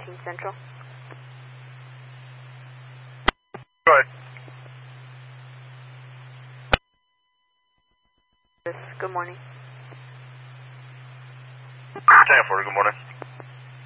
13 Central. Go ahead. Good morning. Tango 40, good morning.